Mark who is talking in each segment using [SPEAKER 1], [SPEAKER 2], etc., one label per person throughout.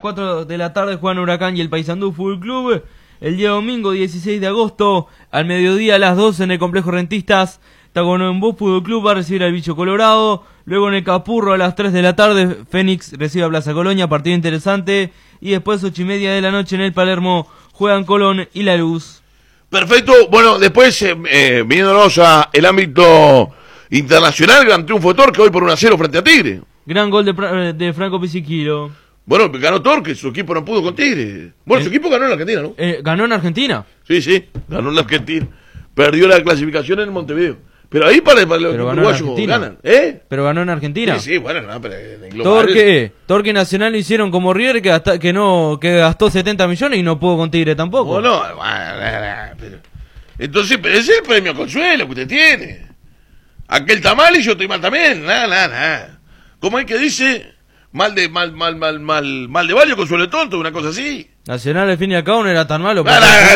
[SPEAKER 1] 4 de la tarde juegan Huracán y el Paysandú Fútbol Club. El día domingo 16 de agosto, al mediodía a las 12 en el Complejo Rentistas, Tacuarembó Fútbol Club va a recibir al Bicho Colorado. Luego en el Capurro a las 3 de la tarde, Fénix recibe a Plaza Colonia, partido interesante. Y después 8:30 de la noche en el Palermo juegan Colón y La Luz.
[SPEAKER 2] Perfecto, bueno, después viniéndonos a el ámbito internacional, gran triunfo de Torque hoy por 1-0 frente a Tigre.
[SPEAKER 1] Gran gol de Franco Pisiquilo.
[SPEAKER 2] Bueno, ganó Torque, su equipo no pudo con Tigre. Bueno, su equipo ganó en la Argentina, ¿no?
[SPEAKER 1] ¿Ganó en Argentina?
[SPEAKER 2] Sí, ganó en la Argentina. Perdió la clasificación en Montevideo. Pero ahí para los uruguayos ganan, ¿eh?
[SPEAKER 1] Pero ganó en Argentina.
[SPEAKER 2] Sí, bueno, no, pero en global.
[SPEAKER 1] Torque Nacional lo hicieron como River que gastó 70 millones y no pudo con Tigre tampoco.
[SPEAKER 2] Bueno, pero entonces, pero ese es el premio consuelo que usted tiene. Aquel está mal y yo estoy mal también. Nada. ¿Cómo es que dice? Mal de Valle, consuelo de tonto, una cosa así.
[SPEAKER 1] Nacional al fin y al cabo no era tan malo.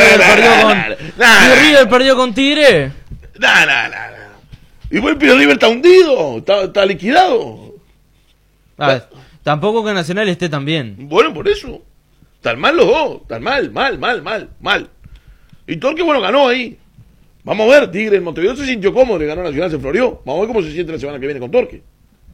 [SPEAKER 1] River perdió con Tigre.
[SPEAKER 2] Y bueno, pero River está hundido, está liquidado.
[SPEAKER 1] Tampoco que Nacional esté tan bien.
[SPEAKER 2] Bueno, por eso. Están mal los dos, están mal. Y Torque, bueno, ganó ahí. Vamos a ver, Tigre en Montevideo se sintió cómodo, le ganó Nacional, se floreó. Vamos a ver cómo se siente la semana que viene con Torque.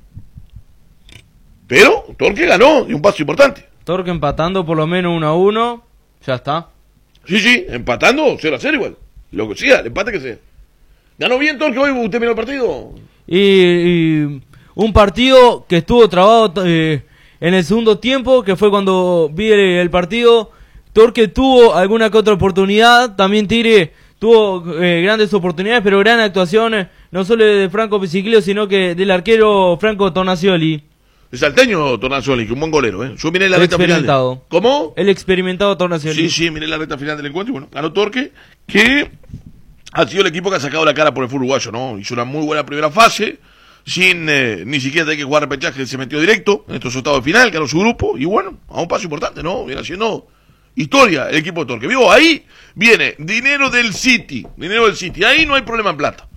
[SPEAKER 2] Pero Torque ganó, de un paso importante.
[SPEAKER 1] Torque empatando por lo menos 1-1, ya está.
[SPEAKER 2] Sí, empatando 0-0 igual. Lo que sea, el empate que sea. ¿Ganó bien Torque hoy? ¿Usted miró el partido?
[SPEAKER 1] Y un partido que estuvo trabado en el segundo tiempo, que fue cuando vi el partido. Torque tuvo alguna que otra oportunidad, también Tigre tuvo grandes oportunidades, pero gran actuación, no solo de Franco Pisiquillo, sino que del arquero Franco Tornacioli.
[SPEAKER 2] El salteño Tornacioli, que un buen golero, ¿eh? Yo miré la recta final. ¿Cómo?
[SPEAKER 1] El experimentado Tornacioli.
[SPEAKER 2] Sí, miré la recta final del encuentro y bueno, ganó Torque, que ha sido el equipo que ha sacado la cara por el fútbol uruguayo, ¿no? Hizo una muy buena primera fase, sin ni siquiera tener que jugar repechaje, se metió directo en estos octavos de final, ganó su grupo, y bueno, a un paso importante, ¿no? Viene haciendo historia el equipo de Torque. Vivo, ahí viene dinero del City, ahí no hay problema en plata,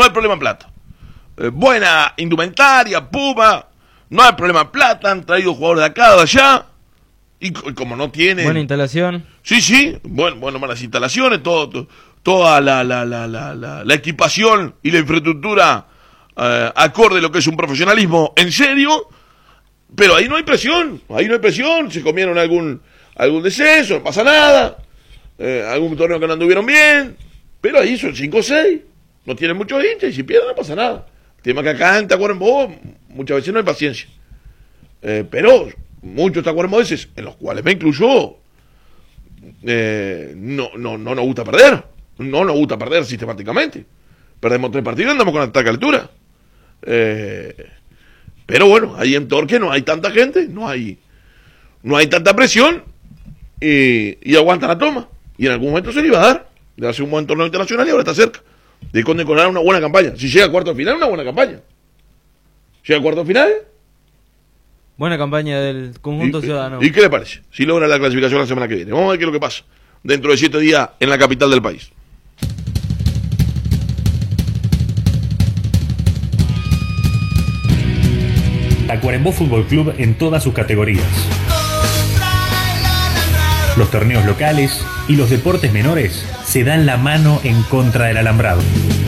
[SPEAKER 2] buena indumentaria, Puma, no hay problema en plata, han traído jugadores de acá, de allá, y como no tiene...
[SPEAKER 1] Buena instalación.
[SPEAKER 2] Sí, bueno, buenas instalaciones, toda la equipación y la infraestructura acorde a lo que es un profesionalismo en serio, pero ahí no hay presión, se comieron algún descenso, no pasa nada, algún torneo que no anduvieron bien, pero ahí son 5 o 6, no tienen muchos hinchas y si pierden no pasa nada. El tema que acá en Tacuarembó muchas veces no hay paciencia, pero muchos tacuaremboenses, en los cuales me incluyo, no nos gusta perder. No nos gusta perder sistemáticamente. Perdemos 3 partidos y andamos con ataque a altura. Pero bueno, ahí en Torque no hay tanta gente, no hay tanta presión y aguanta la toma. Y en algún momento se le iba a dar. Le hace un buen torneo internacional y ahora está cerca de condecorar una buena campaña. Si llega a cuarto de final, una buena campaña. Llega a cuarto de final.
[SPEAKER 1] Buena campaña del conjunto ciudadano.
[SPEAKER 2] ¿Y qué le parece? Si logra la clasificación la semana que viene. Vamos a ver qué es lo que pasa dentro de 7 días en la capital del país.
[SPEAKER 3] Tacuarembó Fútbol Club en todas sus categorías. Los torneos locales y los deportes menores se dan la mano en contra del alambrado.